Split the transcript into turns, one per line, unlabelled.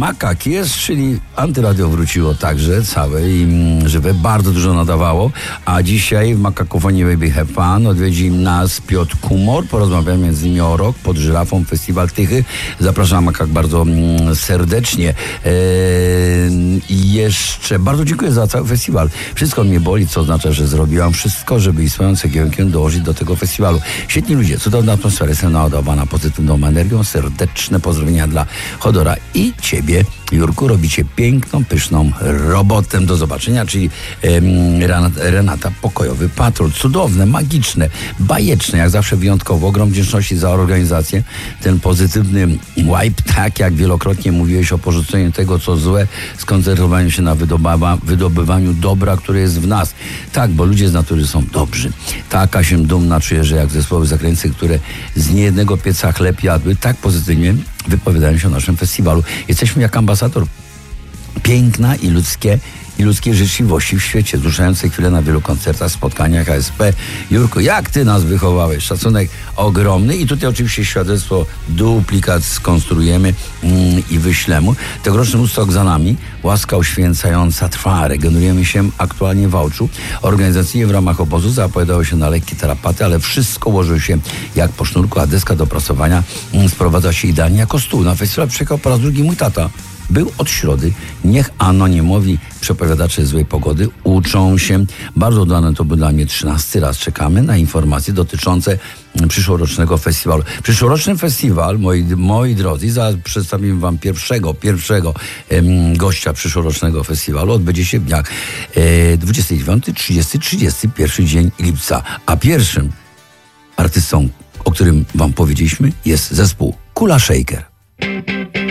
Makak jest, czyli Antyradio wróciło także całe i żywe, bardzo dużo nadawało, a dzisiaj w Makakofonii Baby Have Fun odwiedzi nas Piotr Kumor, porozmawiamy między innymi o Rok pod Żyrafą, Festiwal Tychy. Zapraszam Makak bardzo serdecznie. I jeszcze bardzo dziękuję za cały festiwal. Wszystko mnie boli, co oznacza, że zrobiłam wszystko, żeby i swoją cegiełkę dołożyć do tego festiwalu. Świetni ludzie, cudowna atmosfera, jestem naładowana pozytywną energią. Serdeczne pozdrowienia dla Chodora i ciebie, Jurku. Robicie piękną, pyszną robotę. Do zobaczenia, czyli Renata Pokojowy Patrol. Cudowne, magiczne, bajeczne, jak zawsze wyjątkowo. Ogrom wdzięczności za organizację. Ten pozytywny wipe, tak jak wielokrotnie mówiłeś o porzuceniu tego, co złe, skoncentrowaniu się na wydobywaniu dobra, które jest w nas. Tak, bo ludzie z natury są dobrzy. Taka się dumna czuję, że jak zespoły zagraniczne, które z niejednego pieca chleb jadły, tak pozytywnie wypowiadają się o naszym festiwalu. Jesteśmy jak ambasador piękna i ludzkiej życzliwości w świecie. Wzruszające chwile na wielu koncertach, spotkaniach ASP. Jurku, jak ty nas wychowałeś? Szacunek ogromny. I tutaj oczywiście świadectwo, duplikat skonstruujemy i wyślemy. Tegoroczny Woodstock za nami. Łaska uświęcająca trwa. Regenerujemy się aktualnie w Wałczu. Organizacyjnie w ramach obozu zapowiadało się na lekkie tarapaty, ale wszystko ułożyło się jak po sznurku, a deska do prasowania sprowadza się idealnie jako stół. Na festiwal przyjechał po raz drugi mój tata. Był od środy. Niech anonimowi przepowiadacze złej pogody uczą się. Bardzo udane to był dla mnie 13 raz. Czekamy na informacje dotyczące przyszłorocznego festiwalu. Przyszłoroczny festiwal, moi drodzy, zaraz przedstawimy wam pierwszego gościa przyszłorocznego festiwalu. Odbędzie się w dniach 29, 30, 31 dzień lipca. A pierwszym artystą, o którym wam powiedzieliśmy, jest zespół Kula Shaker.